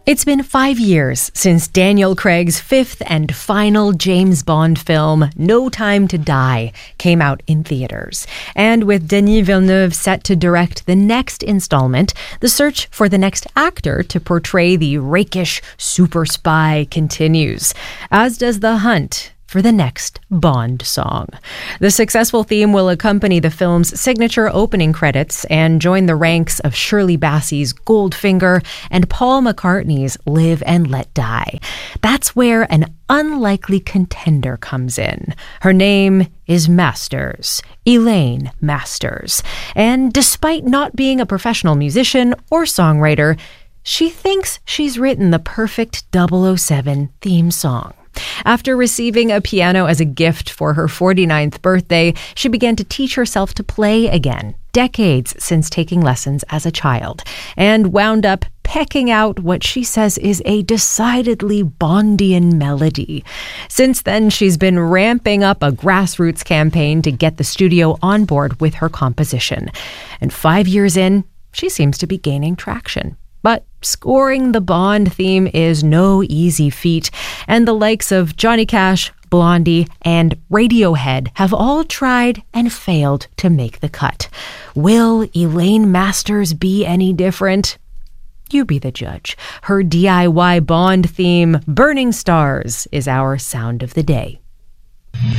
It's been 5 years since Daniel Craig's fifth and final James Bond film, No Time to Die, came out in theaters. And with Denis Villeneuve set to direct the next installment, the search for the next actor to portray the rakish super spy continues, as does the hunt for the next Bond song. The successful theme will accompany the film's signature opening credits and join the ranks of Shirley Bassey's Goldfinger and Paul McCartney's Live and Let Die. That's where an unlikely contender comes in. Her name is Masters, Elaine Masters. And despite not being a professional musician or songwriter, she thinks she's written the perfect 007 theme song. After receiving a piano as a gift for her 49th birthday, she began to teach herself to play again, decades since taking lessons as a child, and wound up pecking out what she says is a decidedly Bondian melody. Since then, she's been ramping up a grassroots campaign to get the studio on board with her composition. And 5 years in, she seems to be gaining traction. But scoring the Bond theme is no easy feat, and the likes of Johnny Cash, Blondie, and Radiohead have all tried and failed to make the cut. Will Elaine Masters be any different? You be the judge. Her DIY Bond theme, Burning Stars, is our sound of the day.